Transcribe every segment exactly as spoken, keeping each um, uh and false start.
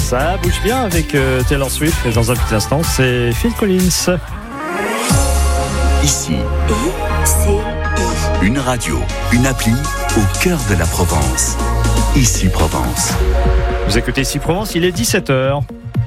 Ça bouge bien avec euh, Taylor Swift et dans un petit instant c'est Phil Collins. Ici, I-C-I. Une radio, une appli au cœur de la Provence. Ici Provence. Vous écoutez Ici Provence, il est dix-sept heures.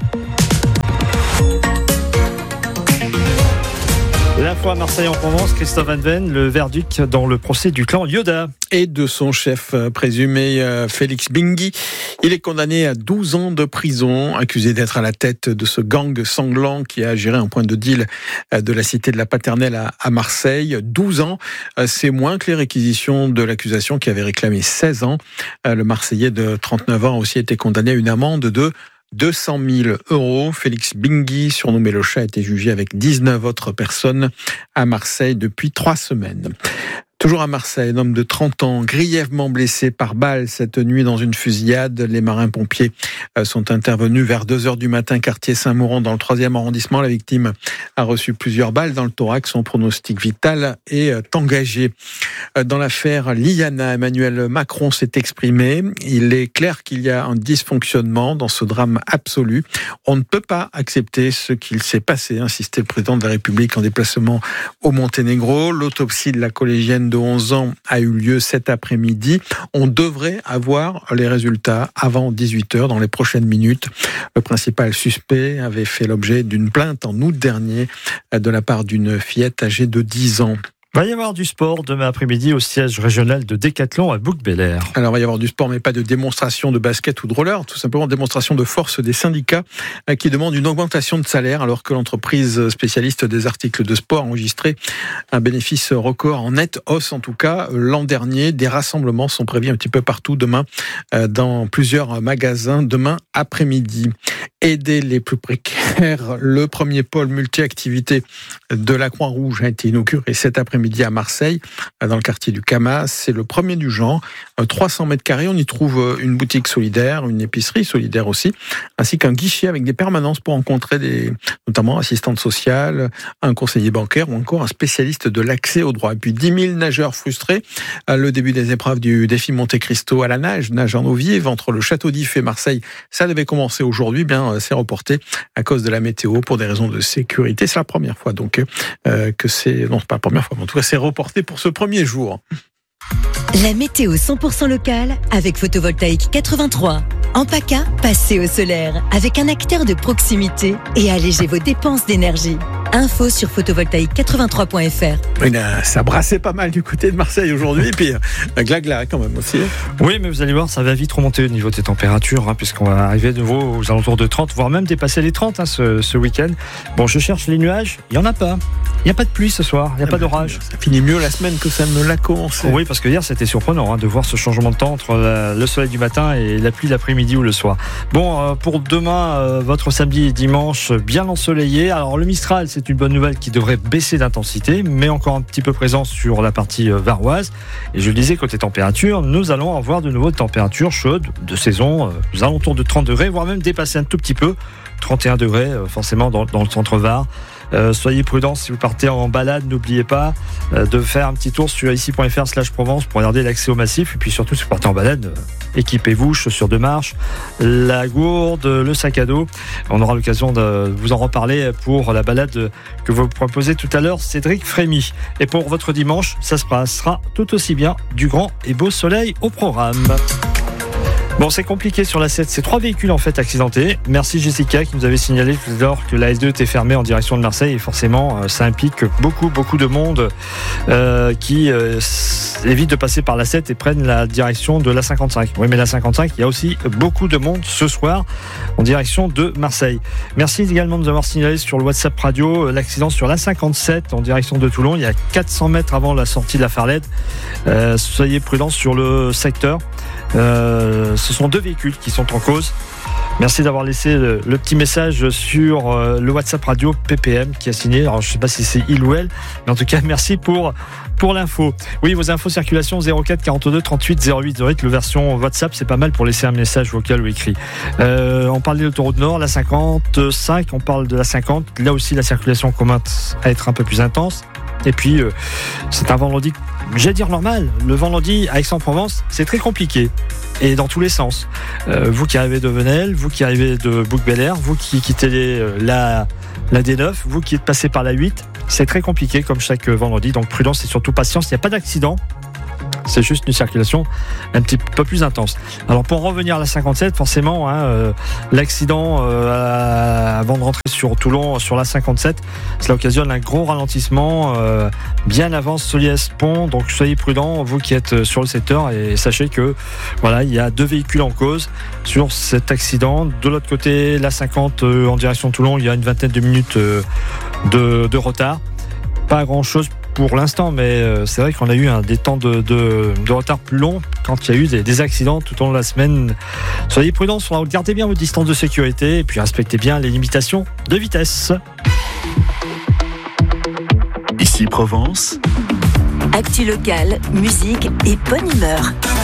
L'info à Marseille en Provence, Christophe Van Ven, le verdict dans le procès du clan Yoda. Et de son chef présumé Félix Bingui. Il est condamné à douze ans de prison, accusé d'être à la tête de ce gang sanglant qui a géré un point de deal de la cité de la Paternelle à Marseille. douze ans, c'est moins que les réquisitions de l'accusation qui avait réclamé seize ans. Le Marseillais de trente-neuf ans a aussi été condamné à une amende de deux cent mille euros. Félix Bingui, surnommé le chat, a été jugé avec dix-neuf autres personnes à Marseille depuis trois semaines. Toujours à Marseille, un homme de trente ans, grièvement blessé par balle cette nuit dans une fusillade. Les marins-pompiers sont intervenus vers deux heures du matin, quartier Saint-Mauron, dans le troisième arrondissement. La victime a reçu plusieurs balles dans le thorax. Son pronostic vital est engagé. Dans l'affaire Liana, Emmanuel Macron s'est exprimé. Il est clair qu'il y a un dysfonctionnement dans ce drame absolu. On ne peut pas accepter ce qu'il s'est passé, insistait le président de la République en déplacement au Monténégro. L'autopsie de la collégienne de onze ans a eu lieu cet après-midi. On devrait avoir les résultats avant dix-huit heures, dans les prochaines minutes. Le principal suspect avait fait l'objet d'une plainte en août dernier de la part d'une fillette âgée de dix ans. Il va y avoir du sport demain après-midi au siège régional de Décathlon à Bouc-Bel-Air. Alors, il va y avoir du sport, mais pas de démonstration de basket ou de roller, tout simplement démonstration de force des syndicats qui demandent une augmentation de salaire alors que l'entreprise spécialiste des articles de sport a enregistré un bénéfice record en nette hausse, en tout cas l'an dernier. Des rassemblements sont prévus un petit peu partout demain dans plusieurs magasins demain après-midi. Aider les plus précaires, le premier pôle multi-activité de la Croix-Rouge a été inauguré cet après-midi à Marseille, dans le quartier du Camas. C'est le premier du genre. trois cents mètres carrés, on y trouve une boutique solidaire, une épicerie solidaire aussi, ainsi qu'un guichet avec des permanences pour rencontrer des, notamment assistantes sociales, un conseiller bancaire ou encore un spécialiste de l'accès au droit. Et puis dix mille nageurs frustrés. Le début des épreuves du défi Monte Cristo à la nage, nage en eau vive entre le Château d'If et Marseille, ça devait commencer aujourd'hui, bien c'est reporté à cause de la météo pour des raisons de sécurité. C'est la première fois donc euh, que c'est, non c'est pas la première fois, mais en tout cas c'est reporté pour ce premier jour. La météo cent pour cent locale avec Photovoltaïque quatre-vingt-trois. En PACA, passez au solaire avec un acteur de proximité et allégez vos dépenses d'énergie. Info sur photovoltaïque quatre-vingt-trois point f r. Oui, ça brassait pas mal du côté de Marseille aujourd'hui, et puis euh, gla-gla quand même aussi. Oui, mais vous allez voir, ça va vite remonter au niveau des températures, hein, puisqu'on va arriver de nouveau aux alentours de trente, voire même dépasser les trente hein, ce, ce week-end. Bon, je cherche les nuages, il n'y en a pas. Il n'y a pas de pluie ce soir, il n'y a ah pas bah, d'orage. Ça finit mieux la semaine que ça ne l'a commencé. Oui, parce que hier c'était surprenant hein, de voir ce changement de temps entre la, le soleil du matin et la pluie l'après-midi ou le soir. Bon, euh, pour demain, euh, votre samedi et dimanche, bien ensoleillé. Alors le Mistral, c'est une bonne nouvelle qui devrait baisser d'intensité, mais encore un petit peu présent sur la partie euh, varoise. Et je le disais, côté température, nous allons avoir de nouveau de températures chaudes de saison, euh, aux alentours de trente degrés, voire même dépasser un tout petit peu, trente et un degrés euh, forcément dans, dans le centre Var. Euh, soyez prudents si vous partez en balade, n'oubliez pas euh, de faire un petit tour sur ici point f r slash Provence pour regarder l'accès au massif. Et puis surtout, si vous partez en balade, euh, équipez-vous, chaussures de marche, la gourde, le sac à dos. On aura l'occasion de vous en reparler pour la balade que vous proposez tout à l'heure, Cédric Frémy. Et pour votre dimanche, ça se passera tout aussi bien, du grand et beau soleil au programme. Bon, c'est compliqué sur la sept, c'est trois véhicules en fait accidentés. Merci Jessica qui nous avait signalé tout à l'heure que la S deux était fermée en direction de Marseille et forcément ça implique beaucoup beaucoup de monde euh, qui euh, évite de passer par la sept et prennent la direction de la cinquante-cinq. Oui, mais la cinquante-cinq, il y a aussi beaucoup de monde ce soir en direction de Marseille. Merci également de nous avoir signalé sur le WhatsApp radio l'accident sur la cinquante-sept en direction de Toulon. Il y a quatre cents mètres avant la sortie de la Farlède. Euh, soyez prudents sur le secteur. Euh, ce sont deux véhicules qui sont en cause. Merci d'avoir laissé le, le petit message sur euh, le WhatsApp radio P P M qui a signé. Alors je ne sais pas si c'est il ou elle, mais en tout cas merci pour, pour l'info. Oui, vos infos circulation zéro quatre quarante-deux trente-huit zéro huit zéro huit. Le version WhatsApp, c'est pas mal pour laisser un message vocal ou écrit. Euh, on parle de l'autoroute Nord, la cinquante-cinq, on parle de la cinquante. Là aussi, la circulation commence à être un peu plus intense. Et puis, euh, c'est un vendredi, j'allais dire normal. Le vendredi à Aix-en-Provence, c'est très compliqué. Et dans tous les sens. Euh, vous qui arrivez de Venelle, vous qui arrivez de Bouc-Bel-Air, vous qui quittez les, la, la D neuf, vous qui êtes passé par la huit, c'est très compliqué comme chaque vendredi. Donc prudence et surtout patience, il n'y a pas d'accident. C'est juste une circulation un petit peu plus intense. Alors pour revenir à la cinquante-sept, forcément, hein, euh, l'accident euh, avant de rentrer sur Toulon sur la cinquante-sept, cela occasionne un gros ralentissement euh, bien avant Soliès-Pont. Donc soyez prudents, vous qui êtes sur le secteur, et sachez que voilà, il y a deux véhicules en cause sur cet accident. De l'autre côté, la cinquante euh, en direction de Toulon, il y a une vingtaine de minutes euh, de, de retard. Pas grand chose pour l'instant, mais c'est vrai qu'on a eu un, des temps de, de, de retard plus longs quand il y a eu des, des accidents tout au long de la semaine. Soyez prudents sur la route, gardez bien vos distances de sécurité et puis respectez bien les limitations de vitesse. Ici Provence. Actu locale, musique et bonne humeur.